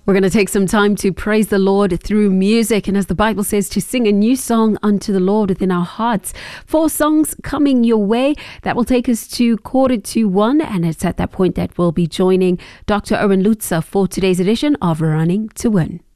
We're going to take some time to praise the Lord through music, and as the Bible says, to sing a new song unto the Lord within our hearts. 4 songs coming your way. That will take us to 1:45, and it's at that point that we'll be joining Dr. Owen Lutzer for today's edition of Running to Win.